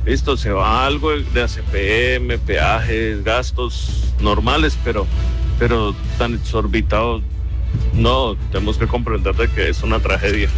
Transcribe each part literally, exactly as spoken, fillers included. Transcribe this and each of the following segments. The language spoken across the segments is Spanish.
listo, se va algo de A C P M, peajes, gastos normales, pero, pero tan exorbitados, no, tenemos que comprender de que es una tragedia.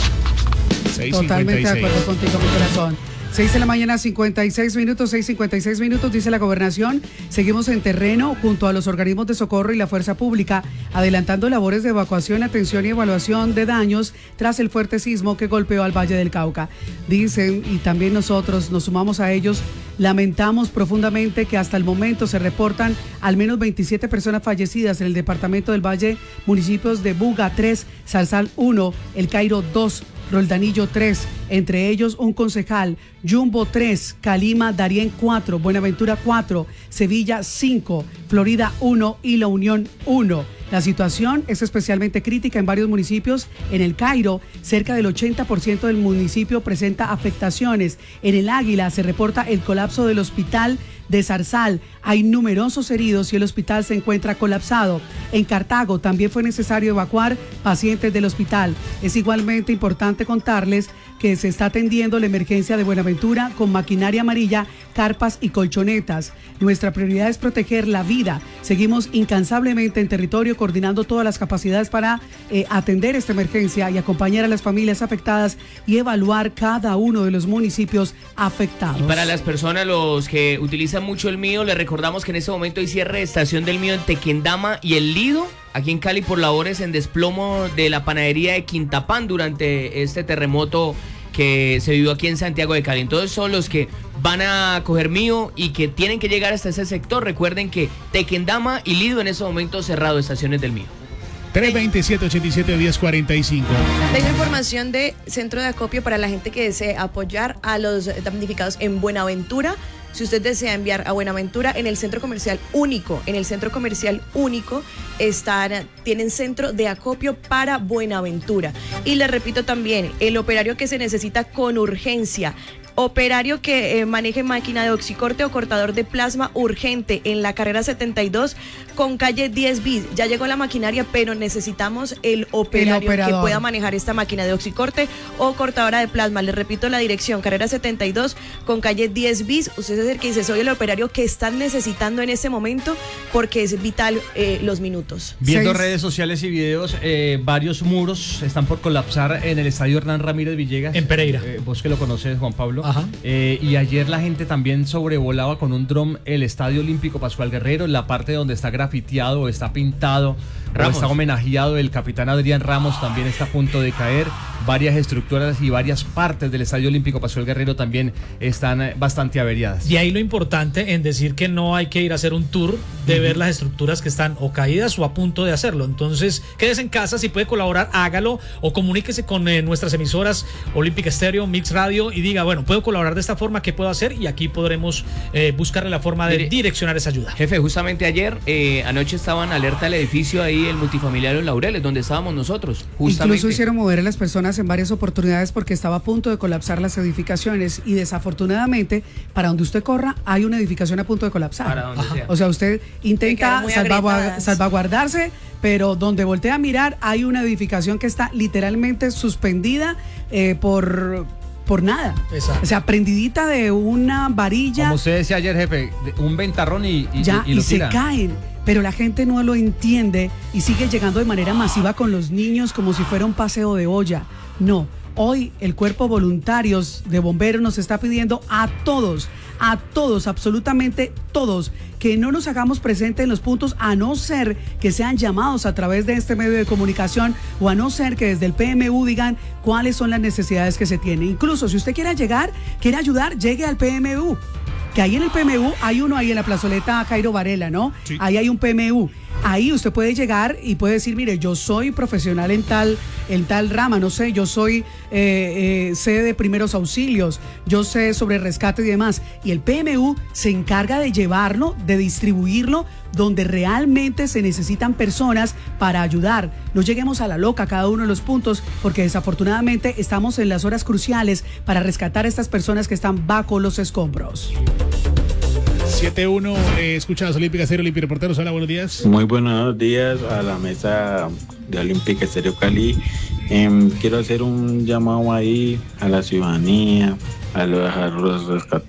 Totalmente de acuerdo contigo, mi corazón. seis de la mañana, cincuenta y seis minutos, seis cincuenta y seis minutos, dice la gobernación. Seguimos en terreno junto a los organismos de socorro y la fuerza pública, adelantando labores de evacuación, atención y evaluación de daños tras el fuerte sismo que golpeó al Valle del Cauca. Dicen, y también nosotros nos sumamos a ellos, lamentamos profundamente que hasta el momento se reportan al menos veintisiete personas fallecidas en el departamento del Valle, municipios de Buga tres, Zarzal uno, El Cairo dos, Roldanillo tres, entre ellos un concejal, Jumbo tres, Calima, Darién cuatro, Buenaventura cuatro, Sevilla cinco, Florida uno y La Unión uno. La situación es especialmente crítica en varios municipios. En El Cairo, cerca del ochenta por ciento del municipio presenta afectaciones. En El Águila se reporta el colapso del hospital de Zarzal. Hay numerosos heridos y el hospital se encuentra colapsado. En Cartago también fue necesario evacuar pacientes del hospital. Es igualmente importante contarles que se está atendiendo la emergencia de Buenaventura con maquinaria amarilla, carpas y colchonetas. Nuestra prioridad es proteger la vida. Seguimos incansablemente en territorio coordinando todas las capacidades para eh, atender esta emergencia y acompañar a las familias afectadas y evaluar cada uno de los municipios afectados. Y para las personas, los que utilizan mucho el Mío, les recordamos que en este momento hay cierre de estación del Mío en Tequendama y El Lido, aquí en Cali, por labores en desplomo de la panadería de Quintapán durante este terremoto que se vivió aquí en Santiago de Cali. Entonces son los que van a coger Mío y que tienen que llegar hasta ese sector. Recuerden que Tequendama y Lido en ese momento cerrado estaciones del Mío. tres veintisiete, ochenta y siete, diez cuarenta y cinco. Tengo información de centro de acopio para la gente que desee apoyar a los damnificados en Buenaventura. Si usted desea enviar a Buenaventura, en el centro comercial único, en el centro comercial único están, tienen centro de acopio para Buenaventura. Y les repito también, el operario que se necesita con urgencia, operario que eh, maneje máquina de oxicorte o cortador de plasma urgente en la carrera setenta y dos con calle diez bis. Ya llegó la maquinaria, pero necesitamos el operario el que pueda manejar esta máquina de oxicorte o cortadora de plasma. Les repito la dirección, carrera setenta y dos con calle diez bis. Usted se acerca y dice, soy el operario que están necesitando en este momento porque es vital eh, los minutos. Viendo Seis. redes sociales y videos, eh, varios muros están por colapsar en el estadio Hernán Ramírez Villegas. En Pereira. Eh, vos que lo conoces, Juan Pablo. Ajá. Eh, y ayer la gente también sobrevolaba con un dron el Estadio Olímpico Pascual Guerrero, en la parte donde está grafiteado o está pintado Ramos. o está homenajeado el capitán Adrián Ramos, también está a punto de caer. Varias estructuras y varias partes del Estadio Olímpico Pascual Guerrero también están eh, bastante averiadas. Y ahí lo importante en decir que no hay que ir a hacer un tour de uh-huh. ver las estructuras que están o caídas o a punto de hacerlo. Entonces, quédese en casa, si puede colaborar, hágalo o comuníquese con eh, nuestras emisoras Olímpica Estéreo, Mix Radio y diga, bueno, puedo colaborar de esta forma, ¿qué puedo hacer? Y aquí podremos eh, buscarle la forma de Mire, direccionar esa ayuda. Jefe, justamente ayer, eh, anoche estaba en alerta el edificio ahí, el multifamiliar Los Laureles, donde estábamos nosotros. Justamente. Incluso hicieron mover a las personas en varias oportunidades porque estaba a punto de colapsar las edificaciones y desafortunadamente para donde usted corra hay una edificación a punto de colapsar. Para donde sea. O sea, usted intenta salvaguard- salvaguardarse, pero donde voltea a mirar hay una edificación que está literalmente suspendida eh, por... por nada. Exacto. O sea, prendidita de una varilla. Como usted decía ayer, jefe, un ventarrón y, y, ya, y, y y lo se tiran. caen. Pero la gente no lo entiende y sigue llegando de manera masiva con los niños como si fuera un paseo de olla. No, hoy el Cuerpo Voluntarios de Bomberos nos está pidiendo a todos, a todos, absolutamente todos, que no nos hagamos presentes en los puntos a no ser que sean llamados a través de este medio de comunicación o a no ser que desde el P M U digan cuáles son las necesidades que se tienen. Incluso si usted quiere llegar, quiere ayudar, llegue al P M U. Que ahí en el P M U hay uno ahí en la plazoleta Cairo Varela, ¿no? Sí. Ahí hay un P M U. Ahí usted puede llegar y puede decir, mire, yo soy profesional en tal, en tal rama, no sé, yo soy, eh, eh, sé de primeros auxilios, yo sé sobre rescate y demás. Y el P M U se encarga de llevarlo, de distribuirlo donde realmente se necesitan personas para ayudar. No lleguemos a la loca a cada uno de los puntos, porque desafortunadamente estamos en las horas cruciales para rescatar a estas personas que están bajo los escombros. siete uno, eh, escucha las Olímpicas Estéreo, Olímpica Reporteros. Hola, buenos días. Muy buenos días a la mesa de Olímpica Estéreo Cali. Eh, quiero hacer un llamado ahí a la ciudadanía, a los, a los